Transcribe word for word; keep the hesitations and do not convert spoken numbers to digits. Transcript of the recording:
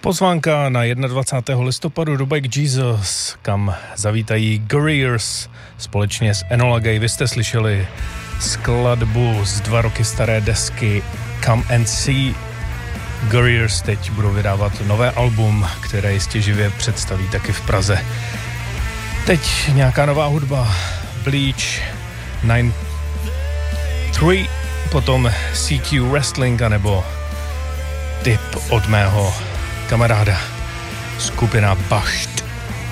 Pozvánka na dvacátého prvního listopadu do Bike Jesus, kam zavítají Guerriers společně s Enola Gay. Vy jste slyšeli skladbu z dva roky staré desky Come and See. Guerriers teď budou vydávat nové album, které jistě živě představí taky v Praze. Teď nějaká nová hudba. Bleach, Nine Three, potom C Q Wrestling, anebo tip od mého kamaráda, skupina Baš.